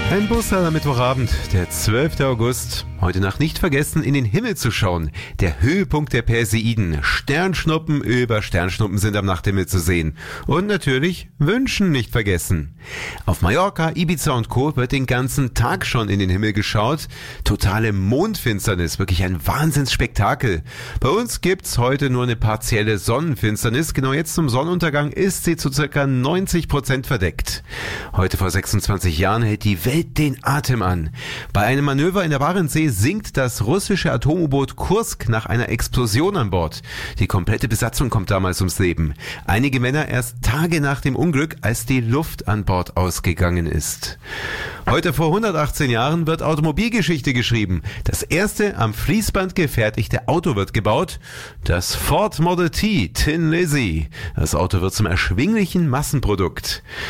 Ein Busser am Mittwochabend, der 12. August. Heute Nacht nicht vergessen, in den Himmel zu schauen. Der Höhepunkt der Perseiden. Sternschnuppen über Sternschnuppen sind am Nachthimmel zu sehen. Und natürlich Wünschen nicht vergessen. Auf Mallorca, Ibiza und Co. wird den ganzen Tag schon in den Himmel geschaut. Totale Mondfinsternis, wirklich ein Wahnsinnsspektakel. Bei uns gibt's heute nur eine partielle Sonnenfinsternis. Genau jetzt zum Sonnenuntergang ist sie zu ca. 90% verdeckt. Heute vor 26 Jahren hält die Welt den Atem an. Bei einem Manöver in der Barentssee sinkt das russische Atom-U-Boot Kursk nach einer Explosion an Bord. Die komplette Besatzung kommt damals ums Leben. Einige Männer erst Tage nach dem Unglück, als die Luft an Bord ausgegangen ist. Heute vor 118 Jahren wird Automobilgeschichte geschrieben. Das erste am Fließband gefertigte Auto wird gebaut. Das Ford Model T, Tin Lizzy. Das Auto wird zum erschwinglichen Massenprodukt.